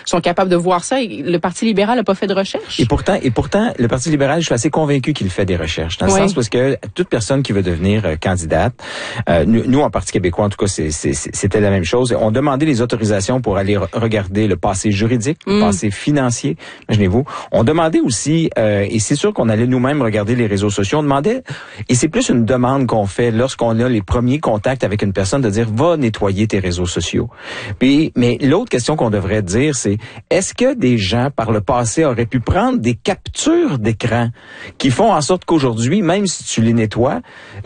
sont capables de voir ça. Et le Parti libéral n'a pas fait de recherche. Et pourtant, le Parti libéral, je suis assez convaincu qu'il fait des recherches. Dans le sens parce que toute personne qui veut devenir candidate, nous en Parti québécois, en tout cas, c'était la même chose. On demandait les autorisations pour aller regarder le passé juridique, le passé financier. Imaginez-vous. On demandait aussi, et c'est sûr qu'on allait nous-mêmes regarder les réseaux sociaux, on demandait, et c'est plus une demande qu'on fait lorsqu'on a les premiers contacts avec une personne, de dire, va nettoyer tes réseaux sociaux. Puis, mais l'autre question qu'on devrait dire, c'est, est-ce que des gens, par le passé, auraient pu prendre des captures d'écran qui font en sorte qu'aujourd'hui, même si tu les nettoies,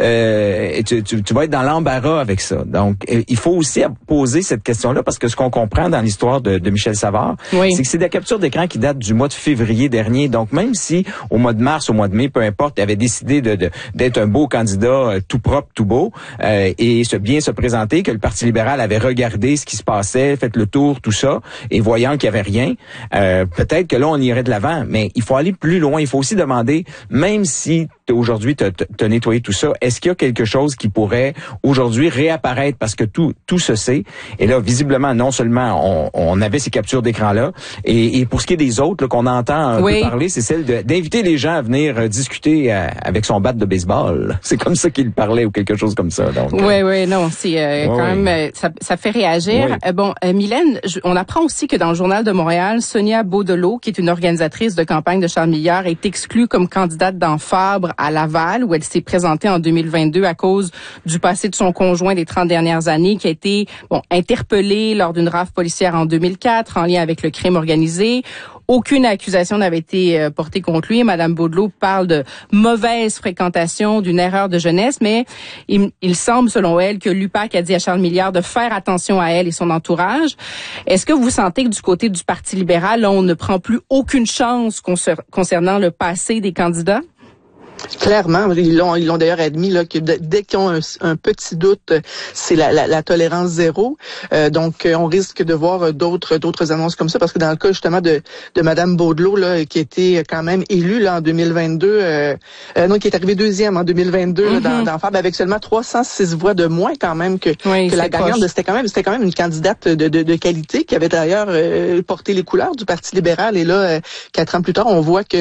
tu vas être dans l'embarras avec ça. Donc, il faut aussi poser cette question-là, parce que ce qu'on comprend dans l'histoire de Michel Savard, c'est que c'est des captures d'écran qui datent du mois de février dernier. Donc, même si au mois de mars, au mois de mai, peu importe, il avait décidé d'être un beau candidat, tout propre, tout beau, et bien se présenter, que le Parti libéral avait regardé ce qui se passait, fait le tour, tout ça, et voyant qu'il y avait rien, peut-être que là, on irait de l'avant. Mais il faut aller plus loin. Il faut aussi demander, même si aujourd'hui t'as nettoyé tout ça, est-ce qu'il y a quelque chose qui pourrait aujourd'hui réapparaître, parce que tout se sait. Et là, visiblement, non seulement on avait ces captures d'écran-là, et pour ce qui est des autres qu'on entend un peu parler, c'est celle d'inviter les gens à venir discuter avec son bat de baseball. C'est comme ça qu'il parlait, ou quelque chose comme ça. Donc, non, c'est quand même, ça fait réagir. Mylène, on apprend aussi que dans le Journal de Montréal, Sonia Beaudelot, qui est une organisatrice de campagne de Charles Milliard, est exclue comme candidate dans Fabre à Laval, où elle s'est présentée en 2022 à cause du passé de son conjoint des 30 dernières années, qui a été interpellé lors d'une rafle policière en 2004 en lien avec le crime organisé. Aucune accusation n'avait été portée contre lui. Madame Beaudelot parle de mauvaise fréquentation, d'une erreur de jeunesse, mais il semble, selon elle, que l'UPAC a dit à Charles Milliard de faire attention à elle et son entourage. Est-ce que vous sentez que du côté du Parti libéral, là, on ne prend plus aucune chance concernant le passé des candidats? Clairement, ils l'ont d'ailleurs admis là, que dès qu'ils ont un petit doute, c'est la tolérance zéro. Donc, on risque de voir d'autres annonces comme ça, parce que dans le cas justement de Madame Beaudelot, là, qui était quand même élue là en 2022, qui est arrivée deuxième en 2022 là, dans Fabre, avec seulement 306 voix de moins quand même que la gagnante. C'était quand même une candidate de qualité, qui avait d'ailleurs porté les couleurs du Parti libéral. Et là, 4 ans plus tard, on voit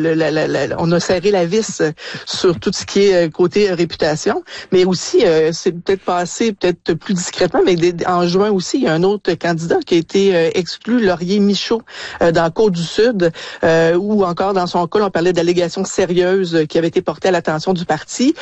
que on a serré la vis sur tout ce qui est côté réputation, mais aussi c'est peut-être passé peut-être plus discrètement, mais en juin aussi, il y a un autre candidat qui a été exclu, Laurier Michaud, dans Côte-du-Sud, ou encore dans son cas, on parlait d'allégations sérieuses qui avaient été portées à l'attention du parti.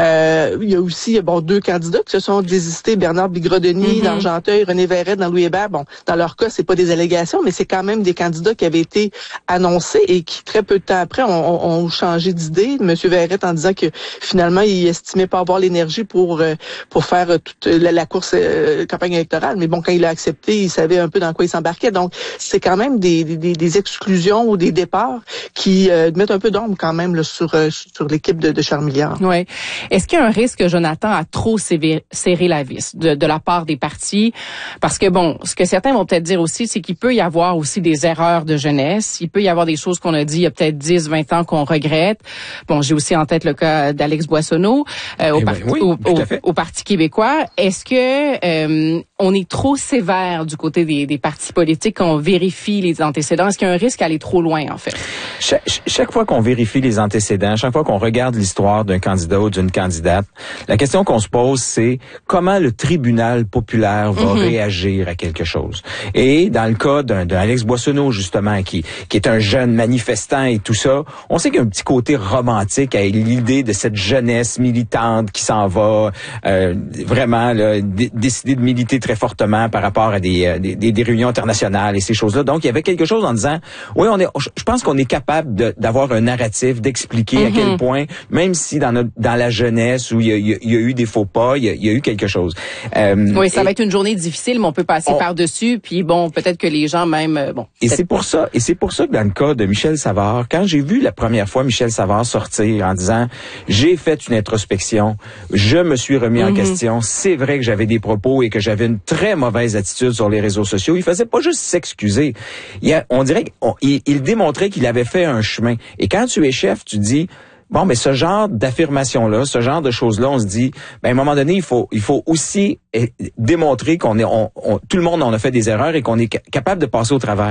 Il y a aussi 2 candidats qui se sont désistés, Bernard Bigrodeny dans Argenteuil, René Verret dans Louis Hébert. Bon, dans leur cas, c'est pas des allégations, mais c'est quand même des candidats qui avaient été annoncés et qui, très peu de temps après, ont changé d'idée. Monsieur Verret en disant que finalement, il estimait pas avoir l'énergie pour faire toute la course campagne électorale. Mais bon, quand il a accepté, il savait un peu dans quoi il s'embarquait. Donc, c'est quand même des exclusions ou des départs qui mettent un peu d'ombre quand même là, sur l'équipe de Charles Milliard. Oui. Est-ce qu'il y a un risque, Jonathan, à trop serrer la vis de la part des partis? Parce que ce que certains vont peut-être dire aussi, c'est qu'il peut y avoir aussi des erreurs de jeunesse. Il peut y avoir des choses qu'on a dit il y a peut-être 10, 20 ans qu'on regrette. J'ai aussi en tête le cas d'Alex Boissonneau au Parti québécois. Est-ce que on est trop sévère du côté des partis politiques quand on vérifie les antécédents? Est-ce qu'il y a un risque à aller trop loin, en fait? Chaque fois qu'on vérifie les antécédents, chaque fois qu'on regarde l'histoire d'un candidat ou d'une candidate, la question qu'on se pose, c'est comment le tribunal populaire va réagir à quelque chose. Et dans le cas d'un Alex Boissonneau, justement, qui est un jeune manifestant et tout ça, on sait qu'il y a un petit côté romantique à l'idée de cette jeunesse militante qui s'en va vraiment là, décider de militer très fortement par rapport à des réunions internationales et ces choses-là. Donc, il y avait quelque chose en disant, oui, je pense qu'on est capable d'avoir un narratif, d'expliquer à quel point, même si dans la jeunesse où il y a eu des faux pas, il y a eu quelque chose. Oui, ça va être une journée difficile, mais on peut passer par-dessus, puis peut-être que les gens même, Et c'est pour ça que dans le cas de Michel Savard, quand j'ai vu la première fois Michel Savard sortir en disant, j'ai fait une introspection, je me suis remis en question, c'est vrai que j'avais des propos et que j'avais une très mauvaise attitude sur les réseaux sociaux, il faisait pas juste s'excuser. On dirait qu'il démontrait qu'il avait fait un chemin. Et quand tu es chef, tu dis, mais ce genre d'affirmation-là, ce genre de choses-là, on se dit, à un moment donné, il faut aussi démontrer tout le monde en a fait des erreurs et qu'on est capable de passer au travers.